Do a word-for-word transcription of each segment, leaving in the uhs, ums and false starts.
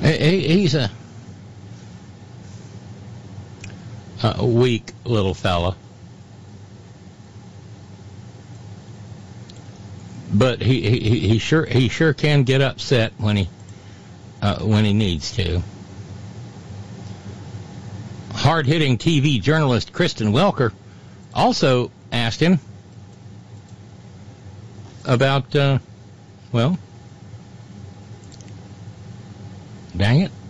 He, he's a, a weak little fella. But he, he, he sure he sure can get upset when he uh, when he needs to. Hard-hitting T V journalist Kristen Welker also asked him about, uh, well, dang it.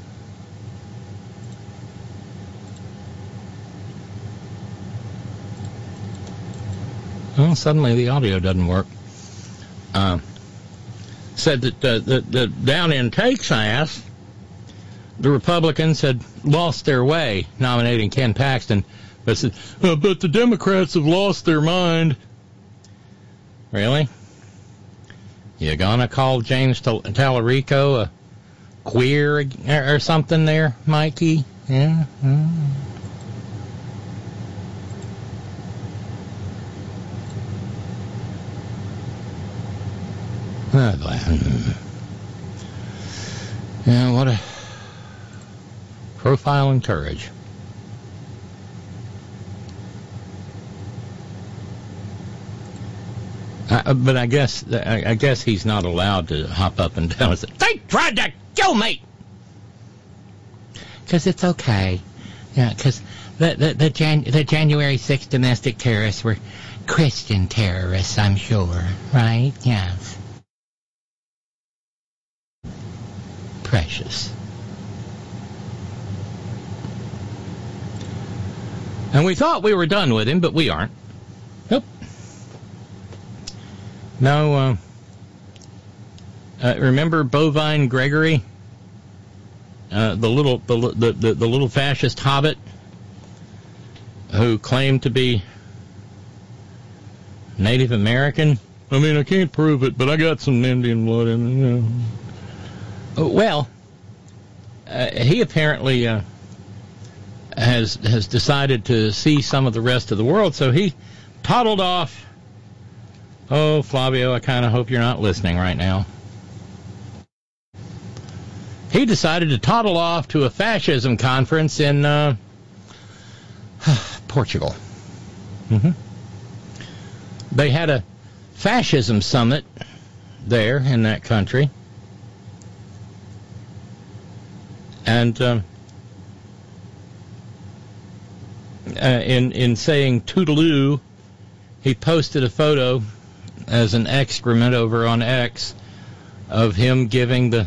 Well, suddenly the audio doesn't work. Uh, said that, uh, that, that down in Texas, the Republicans had lost their way nominating Ken Paxton, but said, oh, but the Democrats have lost their mind. Really? You gonna call James Tal- Tallarico a queer or, or something there, Mikey? Yeah. Mm. Yeah, what a profile in courage. Uh, but I guess I, I guess he's not allowed to hop up and down and say, "They tried to kill me," because it's okay. Yeah, because the the the, Jan- the January sixth domestic terrorists were Christian terrorists, I'm sure, right? Yes. Precious. And we thought we were done with him, but we aren't. Nope. No, uh, uh, remember Bovine Gregory? Uh, the little the, the, the, the little fascist hobbit who claimed to be Native American? I mean, I can't prove it, but I got some Indian blood in it, you know. Well, uh, he apparently uh, has has decided to see some of the rest of the world, so he toddled off. Oh, Flavio, I kind of hope you're not listening right now. He decided to toddle off to a fascism conference in uh, Portugal. Mm-hmm. They had a fascism summit there in that country. And um, uh, in in saying toodaloo, he posted a photo as an excrement over on X of him giving the,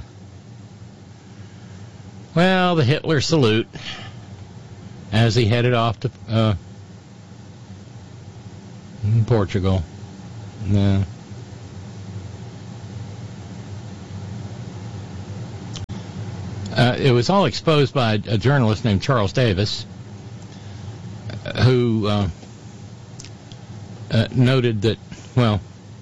well, the Hitler salute as he headed off to uh, Portugal. Yeah. Uh, it was all exposed by a journalist named Charles Davis, who uh, uh, noted that, well,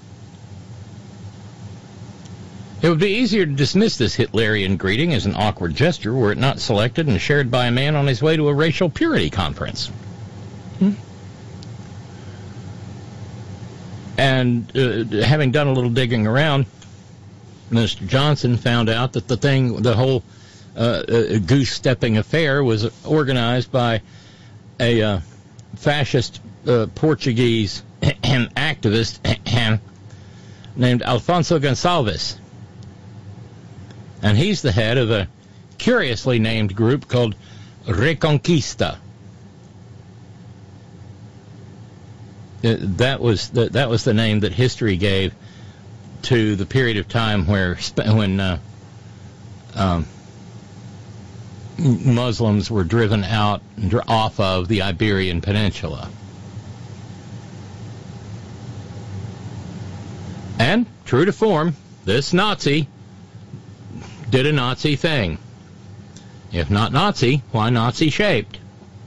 it would be easier to dismiss this Hitlerian greeting as an awkward gesture were it not selected and shared by a man on his way to a racial purity conference. Hmm. And uh, having done a little digging around, Mister Johnson found out that the thing, the whole Uh, a goose-stepping affair was organized by a uh, fascist uh, Portuguese activist named Alfonso Gonçalves. And he's the head of a curiously named group called Reconquista. Uh, that was the, that was the name that history gave to the period of time where when uh, um, Muslims were driven out off of the Iberian Peninsula. And, true to form, this Nazi did a Nazi thing. If not Nazi, why Nazi-shaped?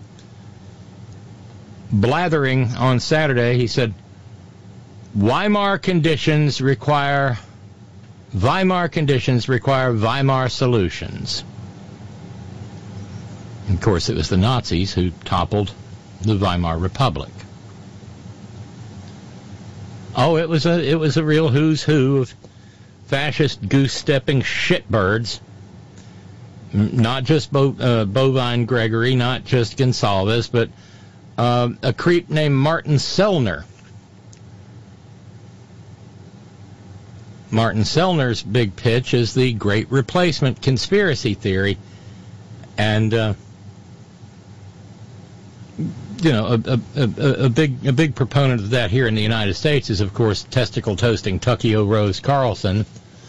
Blathering on Saturday, he said, Weimar conditions require Weimar conditions require Weimar solutions. Of course, it was the Nazis who toppled the Weimar Republic. Oh, it was a it was a real who's who of fascist goose-stepping shitbirds not just Bo, uh, Bovine Gregory, not just Gonsalves, but uh, a creep named Martin Sellner. Martin Sellner's big pitch is the Great Replacement conspiracy theory. And, uh, you know, a, a, a big a big proponent of that here in the United States is, of course, testicle-toasting Tuckio Rose Carlson.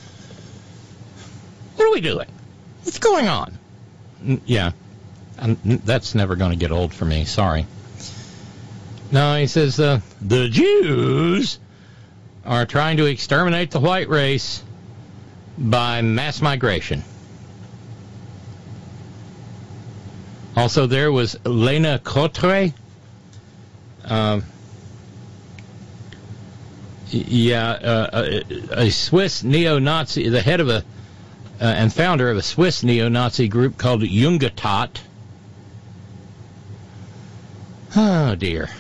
What are we doing? What's going on? Yeah, I'm, that's never going to get old for me. Sorry. No, he says, uh, the Jews are trying to exterminate the white race by mass migration. Also, there was Lena Cotre. Um, yeah, uh, a, a Swiss neo-Nazi, the head of a, uh, and founder of a Swiss neo-Nazi group called Jungetat. Oh, dear.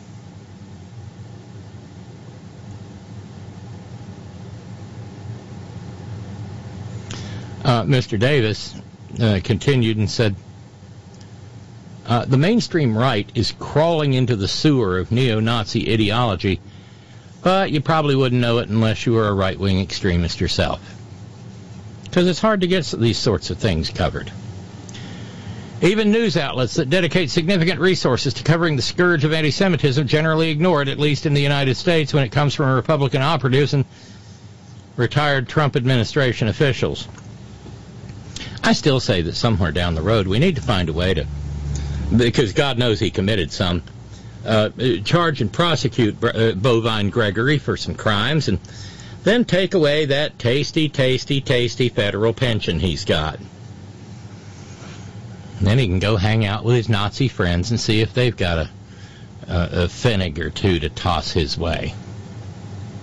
Uh, Mister Davis uh, continued and said, uh, the mainstream right is crawling into the sewer of neo-Nazi ideology, but you probably wouldn't know it unless you were a right-wing extremist yourself. Because it's hard to get these sorts of things covered. Even news outlets that dedicate significant resources to covering the scourge of anti-Semitism generally ignore it, at least in the United States, when it comes from Republican operatives and retired Trump administration officials. I still say that somewhere down the road we need to find a way to, because God knows he committed some, uh, charge and prosecute uh, Bovine Gregory for some crimes and then take away that tasty, tasty, tasty federal pension he's got. And then he can go hang out with his Nazi friends and see if they've got a, a, a pfennig or two to toss his way.